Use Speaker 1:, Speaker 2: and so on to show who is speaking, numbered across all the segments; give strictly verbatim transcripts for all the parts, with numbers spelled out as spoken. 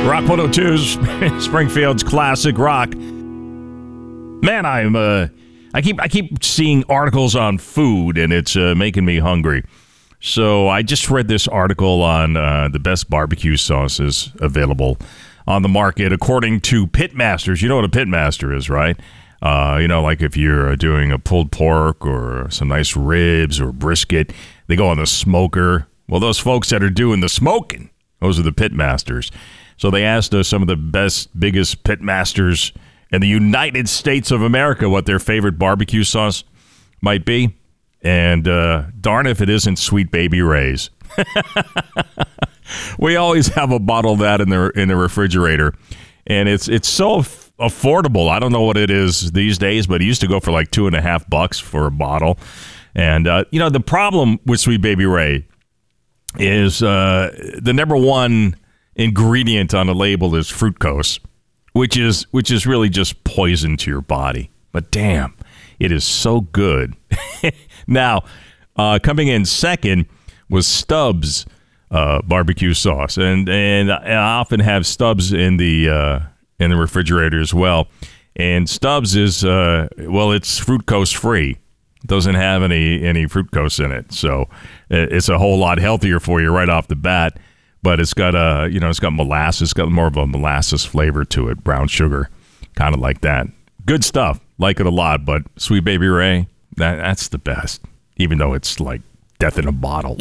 Speaker 1: Rock one oh two's Springfield's classic rock. Man, I'm uh, I keep I keep seeing articles on food, and it's uh, making me hungry. So I just read this article on uh, the best barbecue sauces available on the market, according to Pitmasters. You know what a Pitmaster is, right? Uh, you know, like if you're doing a pulled pork or some nice ribs or brisket, they go on the smoker. Well, those folks that are doing the smoking, those are the Pitmasters. So they asked us some of the best, biggest Pitmasters in the United States of America what their favorite barbecue sauce might be. And uh, darn if it isn't Sweet Baby Ray's. We always have a bottle of that in the in the refrigerator, and it's it's so f- affordable. I don't know what it is these days, but it used to go for like two and a half bucks for a bottle. And uh, you know, the problem with Sweet Baby Ray is uh, the number one ingredient on the label is fructose, which is which is really just poison to your body. But damn, it is so good. Now, uh, coming in second was Stubbs uh, barbecue sauce, and and I often have Stubbs in the uh, in the refrigerator as well. And Stubbs is uh, well, it's fructose free. It doesn't have any any fructose in it, so it's a whole lot healthier for you right off the bat. But it's got a you know it's got molasses, it's got more of a molasses flavor to it, brown sugar, kind of like that. Good stuff, like it a lot. But Sweet Baby Ray, that that's the best, even though it's like death in a bottle.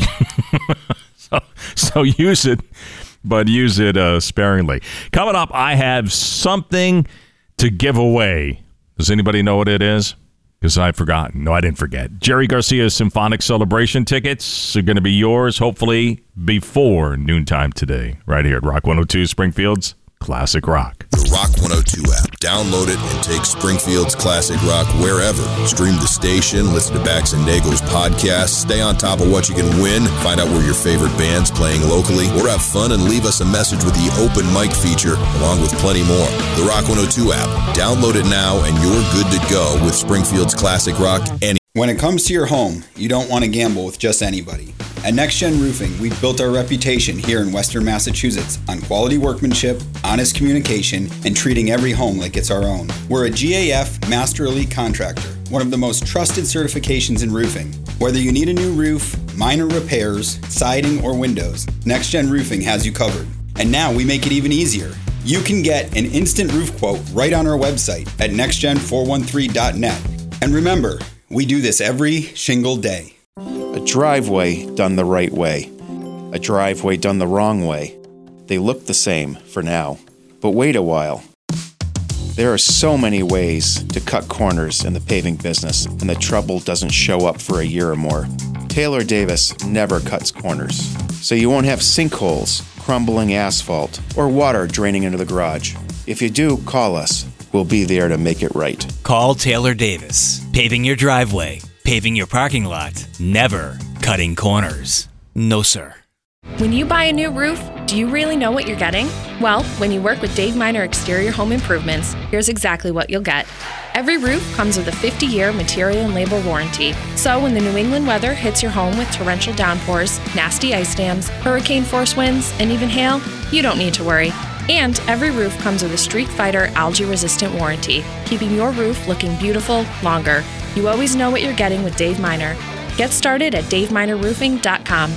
Speaker 1: so, so use it, but use it uh, sparingly. Coming up, I have something to give away. Does anybody know what it is? Because I've forgotten. No, I didn't forget. Jerry Garcia's Symphonic Celebration tickets are going to be yours, hopefully, before noontime today, right here at Rock one oh two, Springfield's Classic Rock.
Speaker 2: The Rock one oh two app. Download it and take Springfield's Classic Rock wherever. Stream the station, listen to Bax and Nagel's podcast, stay on top of what you can win, find out where your favorite band's playing locally, or have fun and leave us a message with the open mic feature, along with plenty more. The Rock one oh two app. Download it now and you're good to go with Springfield's Classic Rock. Any-
Speaker 3: when it comes to your home, you don't want to gamble with just anybody. At Next Gen Roofing, we've built our reputation here in Western Massachusetts on quality workmanship, honest communication, and treating every home like it's our own. We're a G A F Master Elite Contractor, one of the most trusted certifications in roofing. Whether you need a new roof, minor repairs, siding, or windows, Next Gen Roofing has you covered. And now we make it even easier. You can get an instant roof quote right on our website at next gen four one three dot net. And remember, we do this every shingle day.
Speaker 4: A driveway done the right way. A driveway done the wrong way. They look the same for now. But wait a while. There are so many ways to cut corners in the paving business, and the trouble doesn't show up for a year or more. Taylor Davis never cuts corners, so you won't have sinkholes, crumbling asphalt, or water draining into the garage. If you do, call us. We'll be there to make it right.
Speaker 5: Call Taylor Davis. Paving your driveway. Paving your parking lot. Never cutting corners. No, sir.
Speaker 6: When you buy a new roof, do you really know what you're getting? Well, when you work with Dave Miner Exterior Home Improvements, here's exactly what you'll get. Every roof comes with a fifty-year material and labor warranty. So when the New England weather hits your home with torrential downpours, nasty ice dams, hurricane-force winds, and even hail, you don't need to worry. And every roof comes with a Street Fighter algae-resistant warranty, keeping your roof looking beautiful longer. You always know what you're getting with Dave Miner. Get started at dave miner roofing dot com.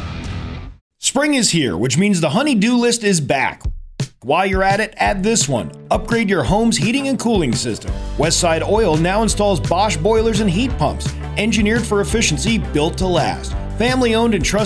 Speaker 7: Spring is here, which means the honey-do list is back. While you're at it, add this one. Upgrade your home's heating and cooling system. Westside Oil now installs Bosch boilers and heat pumps, engineered for efficiency, built to last. Family-owned and trusted